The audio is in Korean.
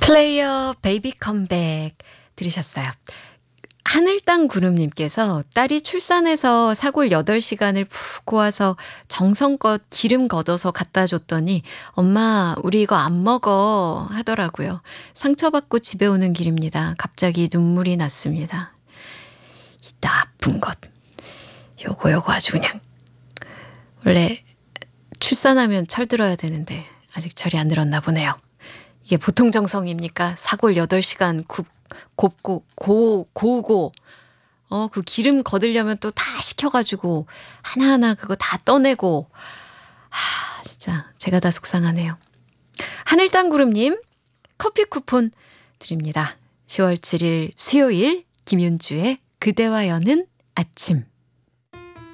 플레이어 베이비 컴백 들으셨어요. 하늘땅 구름님께서 딸이 출산해서 사골 8시간을 푹 고아서 정성껏 기름 걷어서 갖다 줬더니 엄마 우리 이거 안 먹어 하더라고요. 상처받고 집에 오는 길입니다. 갑자기 눈물이 났습니다. 이 나쁜 것. 요거 아주 그냥 원래 출산하면 철들어야 되는데 아직 철이 안 들었나 보네요. 이게 보통 정성입니까? 사골 8시간 곱고 고우고 그 기름 거들려면 또 다 식혀가지고 하나하나 그거 다 떠내고 진짜 제가 다 속상하네요. 하늘땅구름님 커피 쿠폰 드립니다. 10월 7일 수요일 김윤주의 그대와 여는 아침.